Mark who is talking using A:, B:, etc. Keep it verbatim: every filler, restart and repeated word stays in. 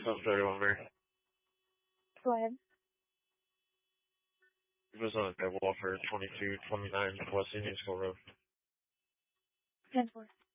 A: seven thirty-one, Mary.
B: Go ahead.
A: It was on at Walker twenty-two twenty-nine West Indian School Road.
B: ten four.